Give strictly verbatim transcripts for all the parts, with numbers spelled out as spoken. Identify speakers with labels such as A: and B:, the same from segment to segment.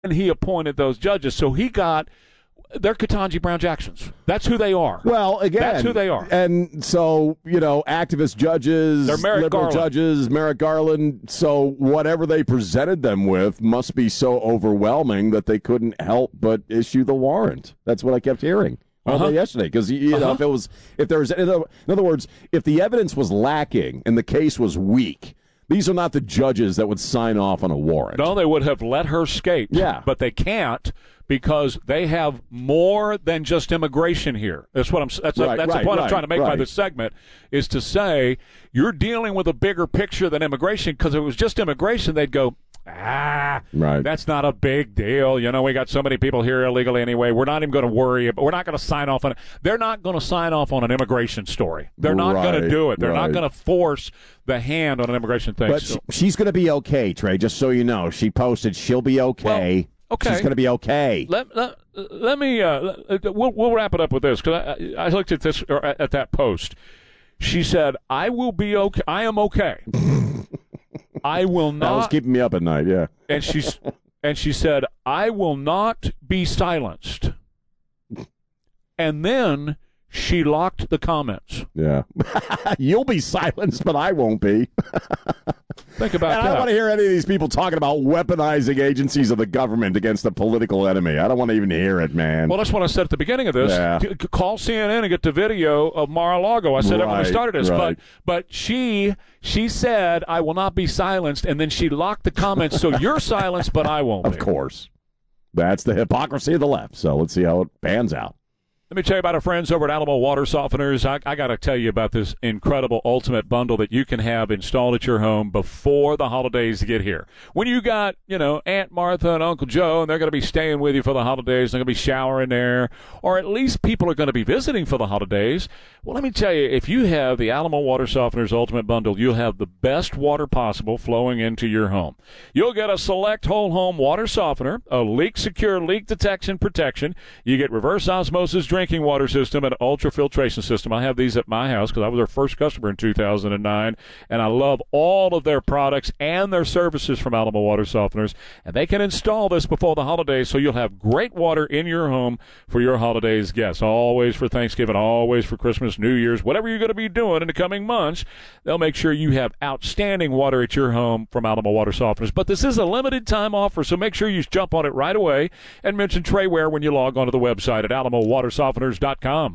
A: and he appointed those judges. So he got they're Ketanji Brown Jacksons. That's who they are.
B: Well, again,
A: that's who they are.
B: And so, you know, activist judges,
A: they're Merrick
B: liberal
A: Garland.
B: judges, Merrick Garland. So whatever they presented them with must be so overwhelming that they couldn't help but issue the warrant. That's what I kept hearing all
A: Uh-huh.
B: day yesterday. Because you know,
A: Uh-huh.
B: if it was, if there was, in other, in other words, if the evidence was lacking and the case was weak, these are not the judges that would sign off on a warrant.
A: No, they would have let her escape.
B: Yeah.
A: But they can't because they have more than just immigration here. That's what I'm. That's,
B: Right,
A: that's
B: right,
A: the point
B: right,
A: I'm trying to make by
B: right.
A: this segment is to say you're dealing with a bigger picture than immigration. Because if it was just immigration, they'd go, ah,
B: Right.
A: that's not a big deal. You know, we got so many people here illegally anyway. We're not even going to worry. About, we're not going to sign off on it. They're not going to sign off on an immigration story. They're not going to
B: Right,
A: do it. They're
B: right.
A: not going to force the hand on an immigration thing.
B: But
A: So-
B: sh- she's going to be okay, Trey, just so you know. She posted she'll be okay.
A: Well, okay.
B: She's going to be okay.
A: Let, let, let me, uh, we'll, we'll wrap it up with this, because I, I looked at this, or at that post. She said, I will be okay. I am okay. I will
B: That was
A: not.
B: keeping me up at night, yeah.
A: And she's, and she said, I will not be silenced. And then she locked the comments.
B: Yeah. You'll be silenced, but I won't be.
A: Think about
B: And I
A: that.
B: don't want to hear any of these people talking about weaponizing agencies of the government against the political enemy. I don't want to even hear it, man.
A: Well, that's what I said at the beginning of this.
B: Yeah.
A: C- Call C N N and get the video of Mar-a-Lago. I said that when we
B: Right,
A: started this.
B: right.
A: But but she she said, I will not be silenced, and then she locked the comments, so you're silenced, but I won't
B: Of
A: be.
B: course. That's the hypocrisy of the left. So let's see how it pans out.
A: Let me tell you about our friends over at Alamo Water Softeners. I, I got to tell you about this incredible ultimate bundle that you can have installed at your home before the holidays get here. When you got, you know, Aunt Martha and Uncle Joe, and they're going to be staying with you for the holidays, they're going to be showering there, or at least people are going to be visiting for the holidays. Well, let me tell you, if you have the Alamo Water Softeners ultimate bundle, you'll have the best water possible flowing into your home. You'll get a select whole home water softener, a leak-secure leak detection protection. You get reverse osmosis drinking water system and ultrafiltration system. I have these at my house because I was their first customer in two thousand nine, and I love all of their products and their services from Alamo Water Softeners. And they can install this before the holidays, so you'll have great water in your home for your holidays guests. Always for Thanksgiving, always for Christmas, New Year's, whatever you're going to be doing in the coming months, they'll make sure you have outstanding water at your home from Alamo Water Softeners. But this is a limited time offer, so make sure you jump on it right away and mention Trey Ware when you log onto the website at alamo water softeners dot com.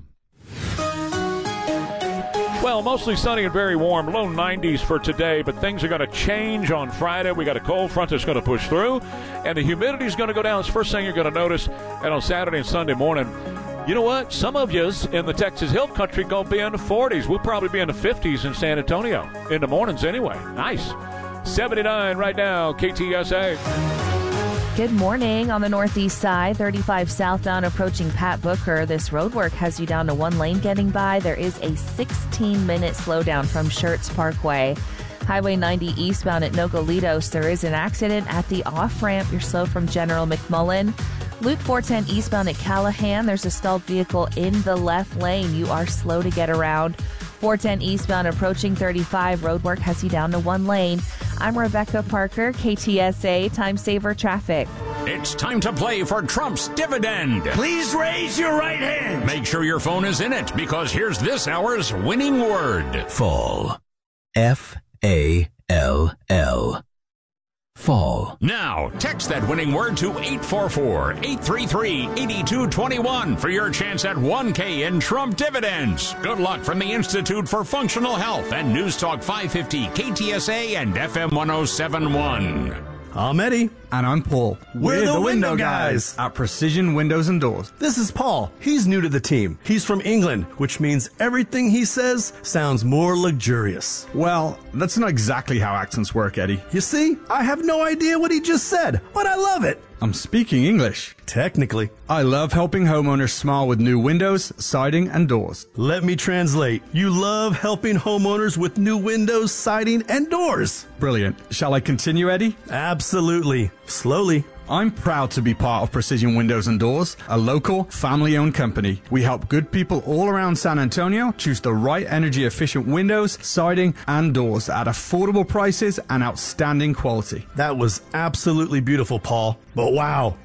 A: Well, mostly sunny and very warm, low nineties for today, but things are going to change on Friday. We got a cold front that's going to push through, and the humidity is going to go down. It's the first thing you're going to notice. And on Saturday and Sunday morning, you know what? Some of yous in the Texas Hill Country going to be in the forties. We'll probably be in the fifties in San Antonio in the mornings anyway. Nice. seventy-nine right now, K T S A.
C: Good morning. On the northeast side, thirty-five southbound approaching Pat Booker. This road work has you down to one lane getting by. There is a sixteen-minute slowdown from Schertz Parkway. Highway ninety eastbound at Nogalitos. There is an accident at the off-ramp. You're slow from General McMullen. Loop four ten eastbound at Callahan. There's a stalled vehicle in the left lane. You are slow to get around. four ten eastbound approaching thirty-five. Roadwork has you down to one lane. I'm Rebecca Parker, K T S A Time Saver Traffic.
D: It's time to play for Trump's dividend.
E: Please raise your right hand.
D: Make sure your phone is in it, because here's this hour's winning word.
E: Fall. F A L L. Fall.
D: Now, text that winning word to eight four four, eight three three, eight two two one for your chance at one K in Trump dividends. Good luck from the Institute for Functional Health and News Talk five fifty, K T S A and F M one oh seven point one.
F: I'm Eddie.
G: And I'm Paul.
F: We're, the, window guys
G: at Precision Windows and Doors.
F: This is Paul. He's new to the team. He's from England, which means everything he says sounds more luxurious.
G: Well, that's not exactly how accents work, Eddie.
F: You see, I have no idea what he just said, but I love it.
G: I'm speaking English.
F: Technically.
G: I love helping homeowners smile with new windows, siding, and doors.
F: Let me translate. You love helping homeowners with new windows, siding, and doors.
G: Brilliant. Shall I continue, Eddie?
F: Absolutely. Slowly.
G: I'm proud to be part of Precision Windows and Doors, a local, family-owned company. We help good people all around San Antonio choose the right energy-efficient windows, siding, and doors at affordable prices and outstanding quality.
F: That was absolutely beautiful, Paul. But wow,